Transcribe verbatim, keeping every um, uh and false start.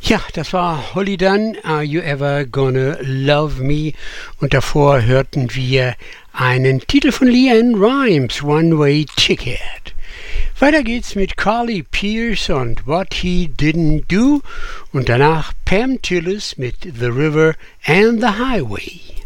Ja, das war Holly Dunn, Are You Ever Gonna Love Me? Und davor hörten wir einen Titel von LeAnn Rimes, One Way Ticket. Weiter geht's mit Carly Pearce und What He Didn't Do und danach Pam Tillis mit The River and the Highway.